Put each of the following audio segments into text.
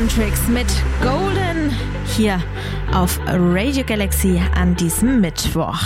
One-Tricks mit Golden hier auf Radio Galaxy an diesem Mittwoch.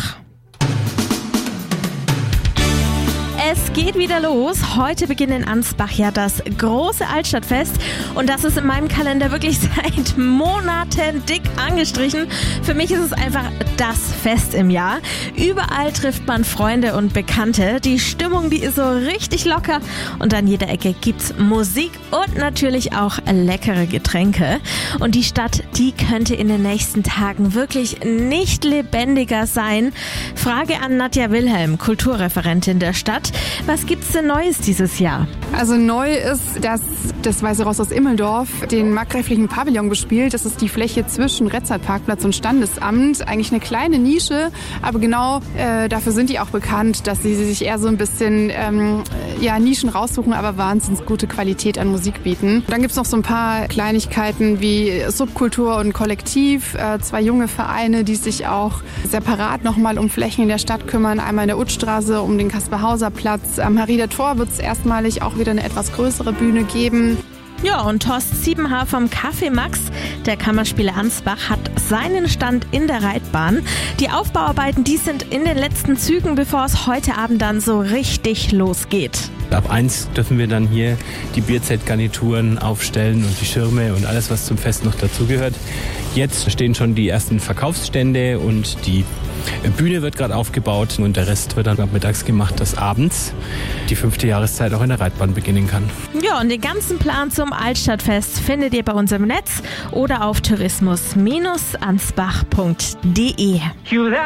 Es geht wieder los. Heute beginnt in Ansbach ja das große Altstadtfest und das ist in meinem Kalender wirklich seit Monaten dick angestrichen. Für mich ist es einfach das Fest im Jahr. Überall trifft man Freunde und Bekannte. Die Stimmung, die ist so richtig locker und an jeder Ecke gibt's Musik und natürlich auch leckere Getränke. Und die Stadt, die könnte in den nächsten Tagen wirklich nicht lebendiger sein. Frage an Nadja Wilhelm, Kulturreferentin der Stadt. Was gibt's denn Neues dieses Jahr? Also neu ist, dass das Weiße Ross aus Immeldorf den markgräflichen Pavillon bespielt. Das ist die Fläche zwischen Retzert-Parkplatz und Standesamt. Eigentlich eine kleine Nische, aber genau dafür sind die auch bekannt, dass sie sich eher so ein bisschen Nischen raussuchen, aber wahnsinnig gute Qualität an Musik bieten. Dann gibt's noch so ein paar Kleinigkeiten wie Subkultur und Kollektiv. 2 junge Vereine, die sich auch separat nochmal um Flächen in der Stadt kümmern. Einmal in der Utstraße um den Kaspar-Hauser-Platz. Am Harrieder Tor wird es erstmalig auch wieder eine etwas größere Bühne geben. Ja, und Thorsten Siebenhaar vom Café Max, der Kammerspiele Ansbach, hat seinen Stand in der Reitbahn. Die Aufbauarbeiten, die sind in den letzten Zügen, bevor es heute Abend dann so richtig losgeht. Ab 1 dürfen wir dann hier die Bierzeltgarnituren aufstellen und die Schirme und alles, was zum Fest noch dazugehört. Jetzt stehen schon die ersten Verkaufsstände und die Bühne wird gerade aufgebaut und der Rest wird dann ab mittags gemacht, dass abends die 5. Jahreszeit auch in der Reitbahn beginnen kann. Ja, und den ganzen Plan zum Altstadtfest findet ihr bei uns im Netz oder auf tourismus-ansbach.de.